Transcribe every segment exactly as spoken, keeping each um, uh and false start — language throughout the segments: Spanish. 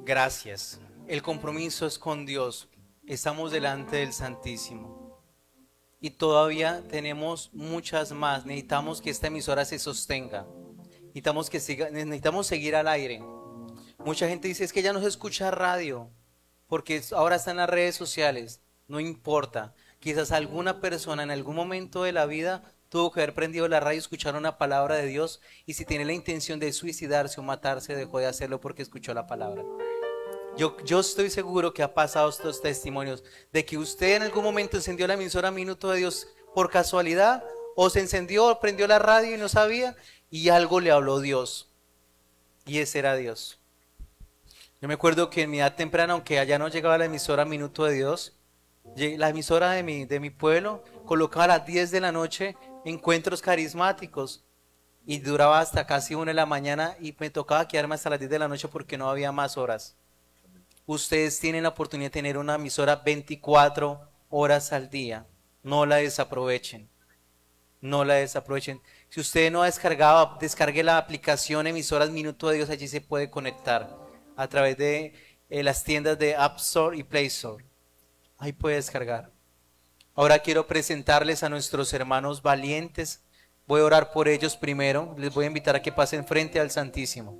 Gracias. El compromiso es con Dios. Estamos delante del Santísimo. Y todavía tenemos muchas más. Necesitamos que esta emisora se sostenga. Necesitamos, que siga, necesitamos seguir al aire. Mucha gente dice, es que ya no se escucha radio, porque ahora están las redes sociales. No importa. Quizás alguna persona en algún momento de la vida tuvo que haber prendido la radio y escuchar una palabra de Dios, y si tiene la intención de suicidarse o matarse, dejó de hacerlo porque escuchó la palabra. Yo, yo estoy seguro que ha pasado estos testimonios de que usted en algún momento encendió la emisora Minuto de Dios por casualidad, o se encendió, prendió la radio y no sabía, y algo le habló Dios, y ese era Dios. Yo me acuerdo que en mi edad temprana, aunque allá no llegaba la emisora Minuto de Dios, la emisora de mi, de mi pueblo colocaba a las diez de la noche encuentros carismáticos, y duraba hasta casi una de la mañana, y me tocaba quedarme hasta las diez de la noche porque no había más horas. Ustedes tienen la oportunidad de tener una emisora veinticuatro horas al día. No la desaprovechen. No la desaprovechen. Si usted no ha descargado, descargue la aplicación Emisoras Minuto de Dios. Allí se puede conectar a través de eh, las tiendas de App Store y Play Store. Ahí puede descargar. Ahora quiero presentarles a nuestros hermanos valientes. Voy a orar por ellos primero. Les voy a invitar a que pasen frente al Santísimo.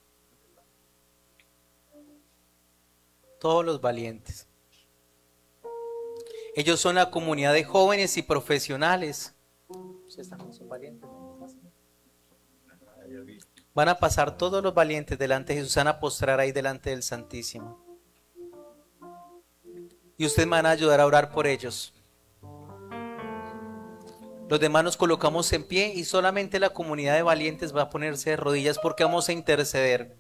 Todos los valientes. Ellos son la comunidad de jóvenes y profesionales. Van a pasar todos los valientes delante de Jesús, van a postrar ahí delante del Santísimo. Y ustedes me van a ayudar a orar por ellos. Los demás nos colocamos en pie y solamente la comunidad de valientes va a ponerse de rodillas porque vamos a interceder.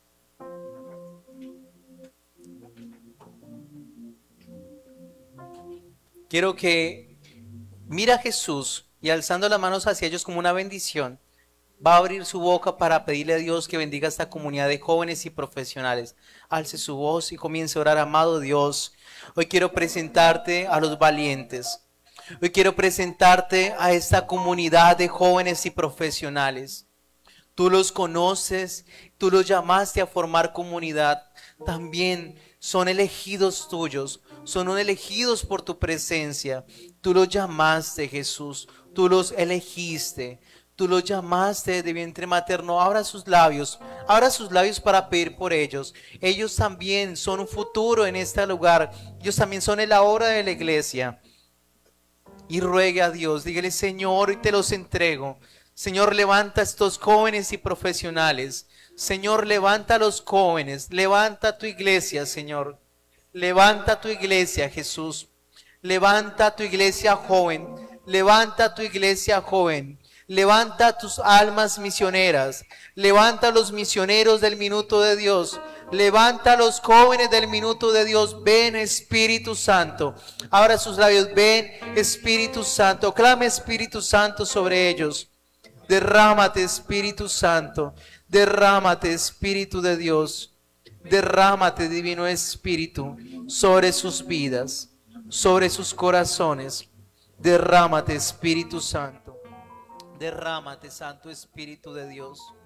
Quiero que mira a Jesús y alzando las manos hacia ellos como una bendición, va a abrir su boca para pedirle a Dios que bendiga a esta comunidad de jóvenes y profesionales. Alce su voz y comience a orar. Amado Dios, hoy quiero presentarte a los valientes. Hoy quiero presentarte a esta comunidad de jóvenes y profesionales. Tú los conoces, tú los llamaste a formar comunidad. También son elegidos tuyos, son elegidos por tu presencia. Tú los llamaste, Jesús, tú los elegiste, tú los llamaste de vientre materno. Abra sus labios, abra sus labios para pedir por ellos. Ellos también son un futuro en este lugar, ellos también son la obra de la iglesia. Y ruegue a Dios, dígale: Señor, y te los entrego. Señor, levanta a estos jóvenes y profesionales. Señor, levanta a los jóvenes, levanta tu iglesia, Señor. Levanta tu iglesia, Jesús. Levanta tu iglesia joven, levanta tu iglesia joven. Levanta tus almas misioneras, levanta a los misioneros del Minuto de Dios, levanta a los jóvenes del Minuto de Dios. Ven, Espíritu Santo, abra sus labios. Ven, Espíritu Santo, clame, Espíritu Santo, sobre ellos. Derrámate, Espíritu Santo, derrámate, Espíritu de Dios, derrámate, Divino Espíritu, sobre sus vidas, sobre sus corazones. Derrámate, Espíritu Santo, derrámate, Santo Espíritu de Dios.